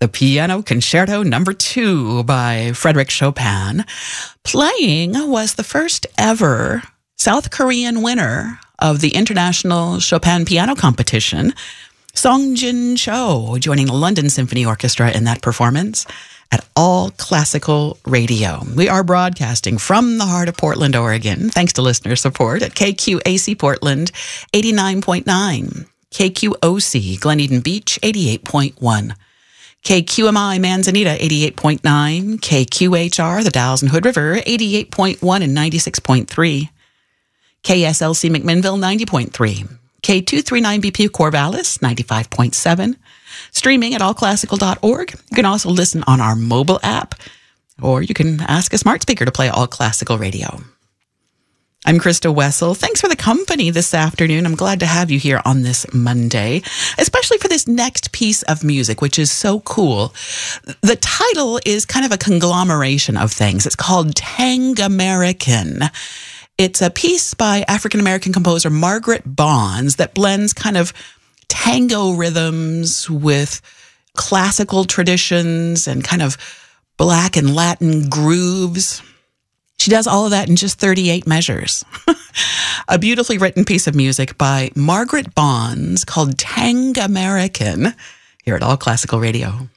The Piano Concerto Number 2 by Frédéric Chopin. Playing was the first ever South Korean winner of the International Chopin Piano Competition, Song Jin Cho, joining the London Symphony Orchestra in that performance at All Classical Radio. We are broadcasting from the heart of Portland, Oregon, thanks to listener support at KQAC Portland 89.9, KQOC Glen Eden Beach 88.1, KQMI Manzanita 88.9, KQHR the Dalles and Hood River 88.1 and 96.3, KSLC McMinnville 90.3, K239BP Corvallis 95.7, streaming at allclassical.org. You can also listen on our mobile app, or you can ask a smart speaker to play All Classical Radio. I'm Krista Wessel. Thanks for the company this afternoon. I'm glad to have you here on this Monday, especially for this next piece of music, which is so cool. The title is kind of a conglomeration of things. It's called Tangamerican. It's a piece by African-American composer Margaret Bonds that blends kind of tango rhythms with classical traditions and kind of Black and Latin grooves. She does all of that in just 38 measures. A beautifully written piece of music by Margaret Bonds called Tangamerican here at All Classical Radio.